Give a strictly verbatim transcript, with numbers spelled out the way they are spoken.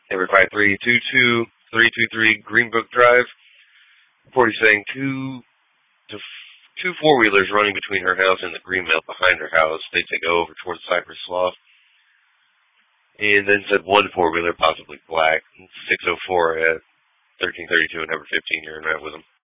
Number five three two two three two three Greenbrook Drive. Reporting saying two two four wheelers running between her house and the green belt behind her house. They take over towards Cypress Slough. And then said one four wheeler, possibly black. six oh four at thirteen thirty-two and number fifteen. You're in right with them.